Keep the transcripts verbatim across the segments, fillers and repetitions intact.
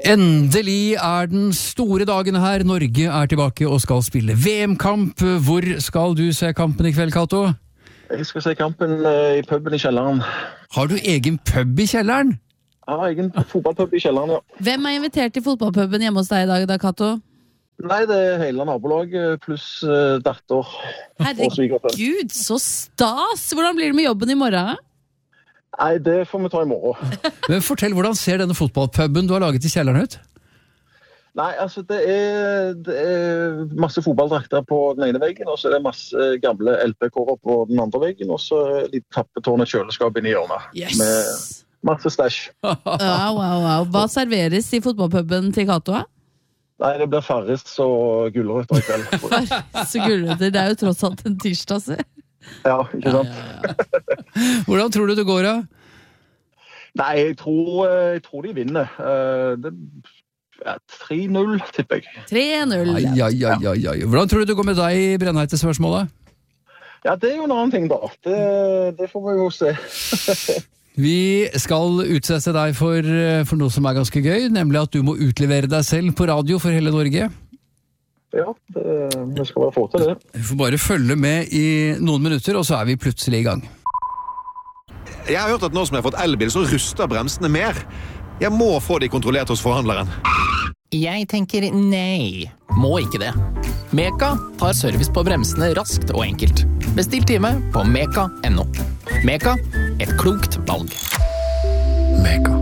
Endelig er den store dagen her. Norge er tilbake og skal spille V M-kamp. Hvor skal du se kampen i kveld, Kato? Jeg skal se kampen i puben i kjelleren. Har du egen pub i kjelleren? Ja, egen fotballpub i kjelleren, ja. Hvem er invitert til fotballpuben hjemme hos deg i dag, da, Kato? Nei, det er hele nabolaget pluss uh, datter. Herregud, så stas! Hvordan blir det med jobben i morgen? Nei, det får vi ta i morgen. Men fortell, hvordan ser denne fotballpuben du har laget i kjelleren ut? Nei, altså det er, det er masse fotballdrakter på den ene veggen, og så er det masse gamle L P-kårer på den andre veggen, og så er det tappetårnet kjøleskap inne i hjørnet. Yes! Med masse stæsj. Wow, wow, wow. Hva serveres i fotballpuben til Kato? Nei, det blir farris og gulrøtter i kveld. Farris og gulrøtter, det er jo tross alt en tirsdag, se. Ja, ikke sant? Ja, ja, ja. Hvordan tror du det går, da? Nei, jeg tror, jeg tror de vinner. Det er tre null, tipper jeg. tre null. Ai, ai, ai, ai, ai. Hvordan tror du det går med deg i brennheite spørsmålet? Ja, det er jo en annen ting da. Det, det får vi jo se. Vi skal utsette deg for, for noe som er ganske gøy, nemlig at du må utlevere deg selv på radio for hele Norge. Ja, det, det skal bare få til det. Vi får bare følge med i noen minutter, og så er vi plutselig i gang. Jeg har hørt at nå som jeg har fått elbil, så ruster bremsene mer. Jeg må få de kontrollert hos forhandleren. Jeg tenker nei. Må ikke det. Meka tar service på bremsene raskt og enkelt. Bestill time på meka punktum no. Meka, et klokt valg. Meka.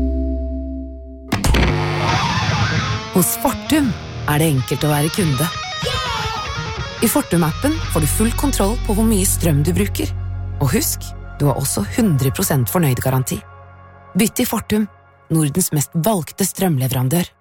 Hos Fortum er det enkelt å være kunde. I Fortum-appen får du full kontroll på hvor mye strøm du bruker. Og husk, du har også hundre prosent fornøyd-garanti. Bytt til Fortum, Nordens mest valgte strømleverandør.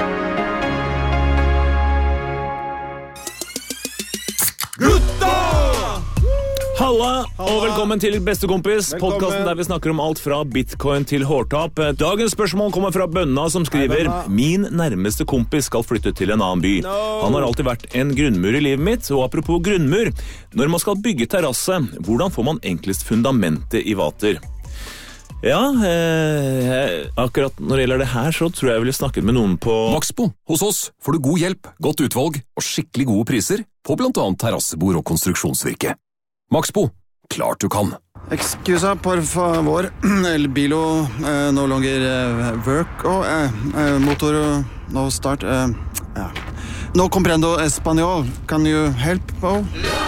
Halla, og velkommen til Bestekompis, podcasten der vi snakker om alt fra bitcoin til hårtap. Dagens spørsmål kommer fra Bønna, som skriver: Min nærmeste kompis skal flytte til en annen by. Han har alltid vært en grunnmur i livet mitt, og apropos grunnmur, når man skal bygge terrasse, hvordan får man enklest fundamentet i vater? Ja, eh, akkurat når det gjelder det her, så tror jeg jeg ville snakket med noen på Maxbo. Hos oss får du god hjelp, godt utvalg og skikkelig gode priser på blant annet terrassebord og konstruksjonsvirke. Maxbo, klart du kan. Excusa, por favor. El bilo eh, no longer eh, work. Oh, eh, eh, motor no start. Eh, ja. No comprendo español. Can you help? Oh?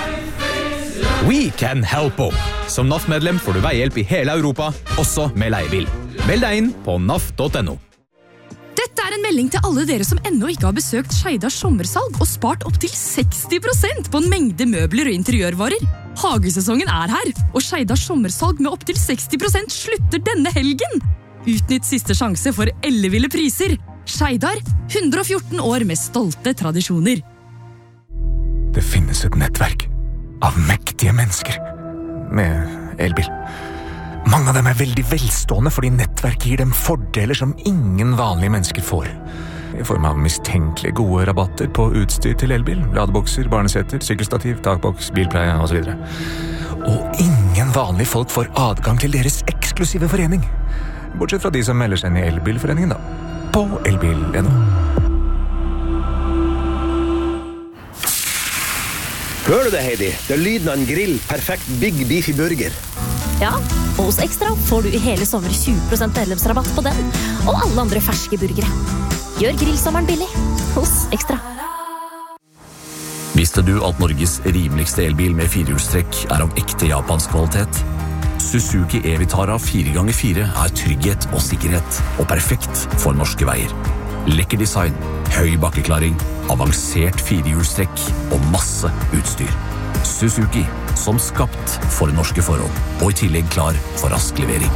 We can help. Som N A F-medlem får du veihjelp i hele Europa, også med leiebil. Meld deg inn på N A F punktum no. Dette er en melding til alle dere som ennå ikke har besøkt Skeidars sommersalg og spart opp til seksti prosent på en mengde møbler og interiørvarer. Hagesesongen er her, og Skeidars sommersalg med opp til seksti prosent slutter denne helgen. Utnytt siste sjanse for elleville priser. Skeidar, hundre og fjorten år med stolte tradisjoner. Det finnes et nettverk av mektige mennesker med elbil. Mange av dem er veldig velstående fordi nettverket gir dem fordeler som ingen vanlige mennesker får. I form av mistenkelige gode rabatter på utstyr til elbil, ladebokser, barneseter, sykkelstativ, takboks, bilpleie og så videre. Og ingen vanlige folk får adgang til deres eksklusive forening. Bortsett fra de som melder seg inn i elbilforeningen da. På elbil punktum no. Hører du det, Heidi? Det er lyden av en grill. Perfekt Big Beefy Burger. Ja, og hos Extra får du i hele sommer tjue prosent medlemsrabatt på den, og alle andre ferske burgere. Gjør grillsommeren billig hos Extra. Visste du at Norges rimeligste elbil med firehjulstrekk er av ekte japansk kvalitet? Suzuki E-Vitara fire ganger fire er trygghet og sikkerhet, og perfekt for norske veier. Lekker design, høy bakkeklaring, avansert firehjulstrekk og masse utstyr. Suzuki, som skapt for norske forhold, og i tillegg klar for rask levering.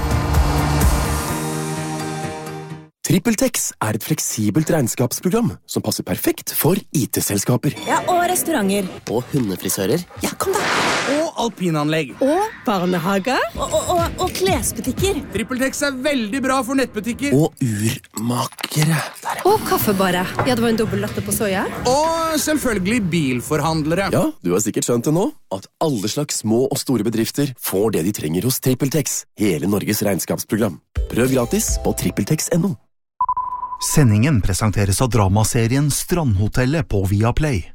TrippelTex er et fleksibelt regnskapsprogram som passer perfekt for I T-selskaper. Ja, og restauranter. Og hundefrisører. Ja, kom da. Og alpinanlegg. Og barnehager. Og, og, og, og klesbutikker. TrippelTex er veldig bra for nettbutikker. Og urmakere. Og kaffebarer. Ja, det var en dobbelt latte på soja. Og selvfølgelig bilforhandlere. Ja, du har sikkert skjønt det nå, at alle slags små og store bedrifter får det de trenger hos TrippelTex. Hele Norges regnskapsprogram. Prøv gratis på trippeltex punktum no. Sendingen presenteres av dramaserien Strandhotellet på Viaplay.